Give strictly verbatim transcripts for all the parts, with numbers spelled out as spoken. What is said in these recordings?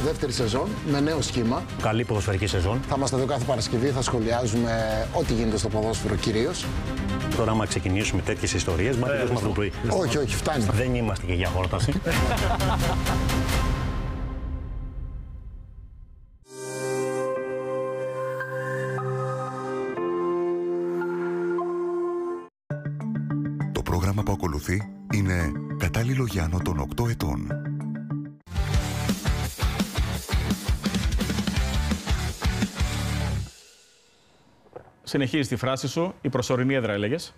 δεύτερη σεζόν με νέο σχήμα. Καλή ποδοσφαιρική σεζόν. Θα είμαστε εδώ κάθε Παρασκευή, θα σχολιάζουμε ό,τι γίνεται στο ποδόσφαιρο κυρίως. Τώρα, άμα ξεκινήσουμε τέτοιες ιστορίες, μα δεν το πρωί. Όχι, όχι, φτάνει. Δεν είμαστε και για χόρταση. Το πρόγραμμα που ακολουθεί είναι κατάλληλο για άνω των οκτώ ετών. Συνεχίζει τη φράση σου. Η προσωρινή έδρα έλεγες.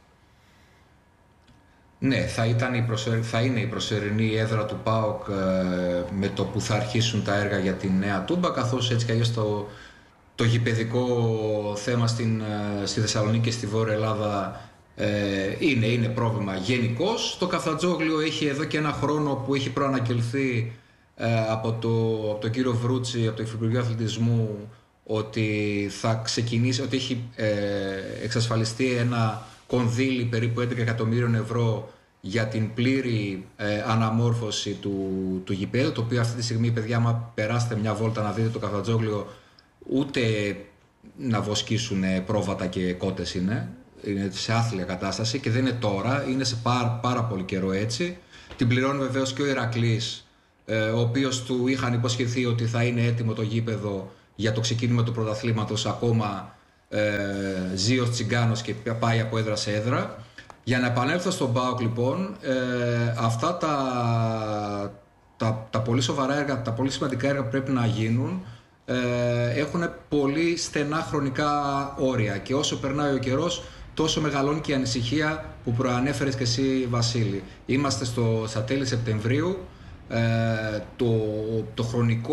Ναι, θα, ήταν η προσωρι... θα είναι η προσωρινή έδρα του ΠΑΟΚ ε, με το που θα αρχίσουν τα έργα για τη νέα Τούμπα, καθώς έτσι κι αλλιώς το, το γηπεδικό θέμα στην, ε, στη Θεσσαλονίκη και στη Βόρεια Ελλάδα ε, είναι, είναι πρόβλημα γενικώς. Το Καφτατζόγλιο έχει εδώ και ένα χρόνο που έχει προαναγγελθεί ε, από, το, από τον κύριο Βρούτσι, από το Υφυπουργείο Αθλητισμού, ότι θα ξεκινήσει, ότι έχει ε, εξασφαλιστεί ένα κονδύλι περίπου έντεκα εκατομμύριων ευρώ για την πλήρη ε, αναμόρφωση του, του γηπέδου, το οποίο αυτή τη στιγμή, παιδιά, άμα περάσετε μια βόλτα να δείτε το Καφτατζόγλιο, ούτε να βοσκήσουν πρόβατα και κότες είναι, είναι σε άθλια κατάσταση και δεν είναι τώρα, είναι σε πάρα, πάρα πολύ καιρό έτσι. Την πληρώνει βεβαίως και ο Ηρακλής, ε, ο οποίος του είχαν υποσχεθεί ότι θα είναι έτοιμο το γήπεδο για το ξεκίνημα του πρωταθλήματος, ακόμα ε, ζει ως τσιγκάνος και πάει από έδρα σε έδρα. Για να επανέλθω στον ΠΑΟΚ, λοιπόν, ε, αυτά τα, τα, τα πολύ σοβαρά έργα, τα πολύ σημαντικά έργα που πρέπει να γίνουν ε, έχουν πολύ στενά χρονικά όρια και όσο περνάει ο καιρός τόσο μεγαλώνει και η ανησυχία που προανέφερες και εσύ, Βασίλη. Είμαστε στο, στα τέλη Σεπτεμβρίου, ε, το, το χρονικό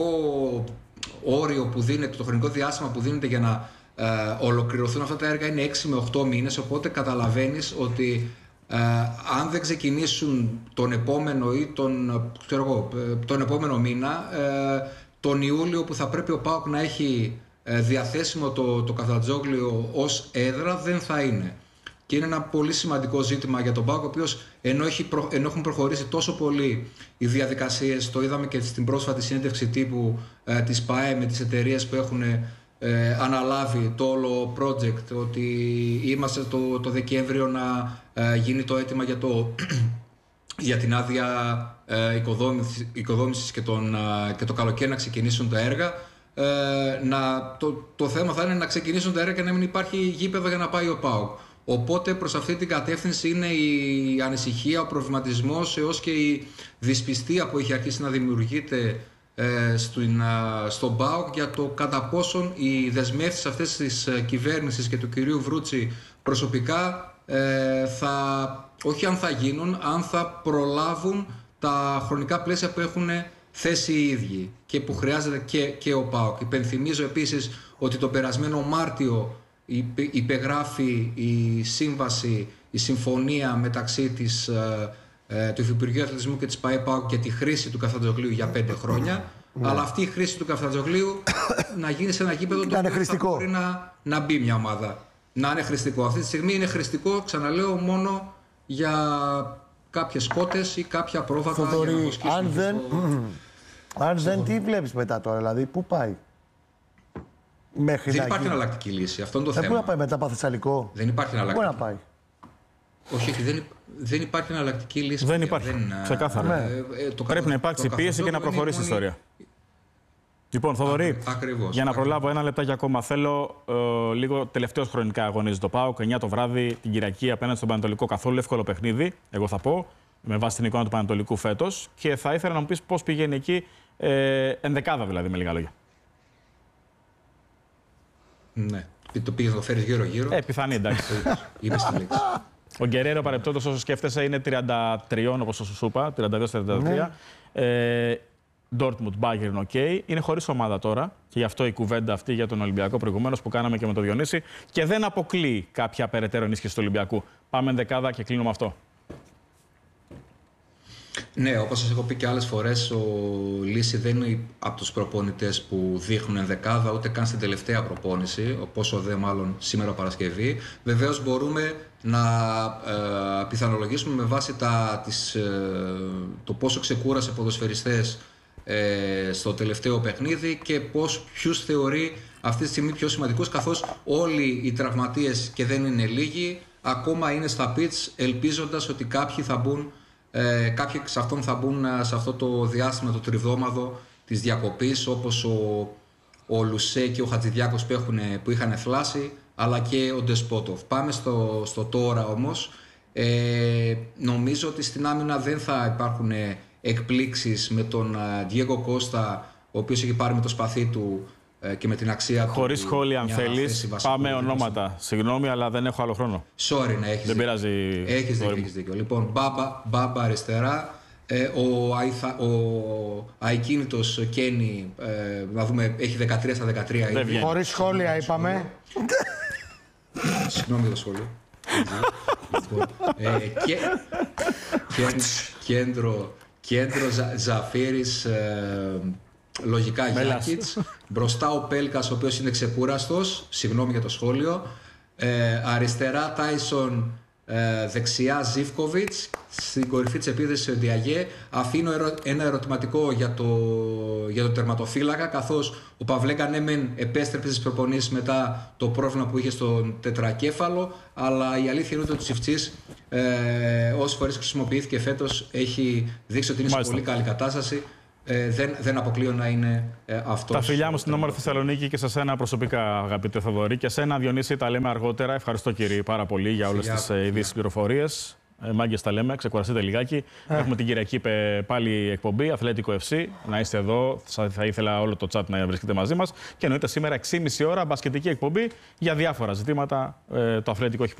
όριο που δίνεται, το χρονικό διάστημα που δίνεται για να ε, ολοκληρωθούν αυτά τα έργα είναι έξι με οκτώ μήνες, οπότε καταλαβαίνεις ότι ε, αν δεν ξεκινήσουν τον επόμενο ή τον, ξέρω εγώ, τον επόμενο μήνα, ε, τον Ιούλιο που θα πρέπει ο ΠΑΟΚ να έχει ε, διαθέσιμο το, το Καφτατζόγλιο ως έδρα, δεν θα είναι. Και είναι ένα πολύ σημαντικό ζήτημα για τον ΠΑΟΚ, ο οποίος ενώ, έχει προ, ενώ έχουν προχωρήσει τόσο πολύ οι διαδικασίες, το είδαμε και στην πρόσφατη συνέντευξη τύπου ε, της ΠΑΕ με τις εταιρείες που έχουν ε, αναλάβει το όλο project, ότι είμαστε το, το Δεκέμβριο να ε, γίνει το αίτημα για, το, για την άδεια ε, οικοδόμησης, οικοδόμησης και, τον, ε, και το καλοκαίρι να ξεκινήσουν τα έργα. Ε, να, το, το θέμα θα είναι να ξεκινήσουν τα έργα και να μην υπάρχει γήπεδο για να πάει ο ΠΑΟΚ. Οπότε προς αυτή την κατεύθυνση είναι η ανησυχία, ο προβληματισμός έως και η δυσπιστία που έχει αρχίσει να δημιουργείται ε, στην, α, στον ΠΑΟΚ για το κατά πόσον οι δεσμεύσεις αυτές της κυβέρνησης και του κυρίου Βρούτσι προσωπικά ε, θα, όχι αν θα γίνουν, αν θα προλάβουν τα χρονικά πλαίσια που έχουν θέσει οι ίδιοι και που χρειάζεται και, και ο ΠΑΟΚ. Υπενθυμίζω επίσης ότι το περασμένο Μάρτιο υπεγράφει η σύμβαση, η συμφωνία μεταξύ της, ε, του Υφυπουργείου Αθλητισμού και της ΠΑΕ ΠΑΟΚ για τη χρήση του Καφτατζογλίου για πέντε χρόνια. Ναι. Αλλά αυτή η χρήση του Καφτατζογλίου να γίνει σε ένα γήπεδο το οποίο θα μπορεί να, να μπει μια ομάδα. Να είναι χρηστικό. Αυτή τη στιγμή είναι χρηστικό, ξαναλέω, μόνο για κάποιες κότες ή κάποια πρόβατα. Θοδωρή, για να αν δεν, στο... αν δεν τι βλέπεις μετά τώρα, δηλαδή πού πάει? Μέχρι δεν να υπάρχει γίνει. εναλλακτική λύση. Αυτό είναι το ε, θέμα. Πού να πάει μετά, Παθεσσαλικό? Δεν υπάρχει εναλλακτική. Πού να πάει? Όχι, όχι, δεν, δεν υπάρχει εναλλακτική λύση. Δεν υπάρχει. Δεν, ξεκάθαρα. Ναι. Ε, ε, το Πρέπει να υπάρξει πίεση και να προχωρήσει η ιστορία. Μόνη... Λοιπόν, Θοδωρή, ακριβώς, για να ακριβώς. προλάβω ένα λεπτάκι ακόμα, θέλω ε, λίγο τελευταίος χρονικά αγωνίζει το ΠΑΟΚ, εννιά το βράδυ την Κυριακή απέναντι στον Πανετολικό. Καθόλου εύκολο παιχνίδι, εγώ θα πω, με βάση την εικόνα του Πανετολικού φέτος. Και θα ήθελα να μου πεις πώς πηγαίνει εκεί, ε, ενδεκάδα δηλαδή, με λίγα λόγια. Ναι. Το πήγες να το φέρεις γύρω-γύρω. Ε, πιθανή, εντάξει. Είπες τη λέξη. Ο Γκερέρο, παρεπτόντως, όσο σκέφτεσαι, είναι τριάντα τρία, όπως σου είπα, τριάντα δύο τριάντα τρία. Ε, Dortmund, Bayern, ok. Είναι χωρίς ομάδα τώρα και γι' αυτό η κουβέντα αυτή για τον Ολυμπιακό προηγουμένως που κάναμε και με τον Διονύση. Και δεν αποκλείει κάποια περαιτέρω ενίσχυση του Ολυμπιακού. Πάμε ενδεκάδα και κλείνουμε αυτό. Ναι, όπως σας έχω πει και άλλες φορές, ο Λύση δεν είναι από τους προπονητές που δείχνουν ενδεκάδα, ούτε καν στην τελευταία προπόνηση, πόσο δε μάλλον σήμερα Παρασκευή. Βεβαίως μπορούμε να ε, πιθανολογήσουμε με βάση τα, τις, ε, το πόσο ξεκούρασε ποδοσφαιριστές ε, στο τελευταίο παιχνίδι και πώς, ποιους θεωρεί αυτή τη στιγμή πιο σημαντικούς, καθώς όλοι οι τραυματίες, και δεν είναι λίγοι, ακόμα είναι στα πιτς, ελπίζοντας ότι κάποιοι θα μπουν, ε, κάποιοι εξ αυτών θα μπουν σε αυτό το διάστημα, το τριβδόμαδο της διακοπής, όπως ο, ο Λουσέ και ο Χατζηδιάκος που, έχουν, που είχαν θλάσει, αλλά και ο Ντεσπότοφ. Πάμε στο, στο τώρα όμως. Ε, νομίζω ότι στην άμυνα δεν θα υπάρχουν εκπλήξεις με τον Διέγκο Κώστα, ο οποίος έχει πάρει με το σπαθί του και με την αξία του. Χωρίς σχόλια, αν θέλεις, πάμε ονόματα. Συγγνώμη, αλλά δεν έχω άλλο χρόνο. Sorry, να έχεις δεν δίκιο. πειράζει. Έχεις δίκιο, έχεις δίκιο. Λοιπόν, Μπάμπα, Μπάμπα αριστερά, ε, ο, αϊθα, ο αικίνητος Κένι, ε, να δούμε, έχει δεκατρία στα δεκατρία. Χωρίς σχόλια είπαμε. Συγγνώμη το σχόλιο. ε, και, κέντρο, κέντρο Ζα, Ζαφίρης, ε, λογικά Γιάκιτς. Μπροστά ο Πέλκας, ο οποίος είναι ξεκούραστος. Συγγνώμη για το σχόλιο. Ε, αριστερά Τάισον, ε, δεξιά Ζίβκοβιτς. Στην κορυφή της επίθεσης ο Διαγέ. Αφήνω ερω, ένα ερωτηματικό για το, για το τερματοφύλακα, καθώς ο Παυλέκα ναι μεν επέστρεψε στις προπονήσεις μετά το πρόβλημα που είχε στον τετρακέφαλο, αλλά η αλήθεια είναι ότι ο Τσιφτσής, ε, όσες φορές χρησιμοποιήθηκε φέτος, έχει δείξει ότι είναι σε πολύ καλή κατάσταση. Ε, δεν, δεν αποκλείω να είναι ε, αυτός. Τα φιλιά μου στην όμορφη Θεσσαλονίκη και σε σένα προσωπικά, αγαπητέ Θοδωρή. Και σένα, Διονύση, τα λέμε αργότερα. Ευχαριστώ, κύριε, πάρα πολύ για όλες τις ε, ειδήσεις πληροφορίες. Ε, Μάγκες τα λέμε, ξεκουραστείτε λιγάκι. Ε. Έχουμε την Κυριακή πάλι εκπομπή, Αθλέτικο εφ σι. Να είστε εδώ. Θα, θα ήθελα όλο το chat να βρίσκεται μαζί μας. Και εννοείται σήμερα έξι και μισή ώρα μπασκετική εκπομπή για διάφορα ζητήματα. Ε, το Αθλέτικο έχει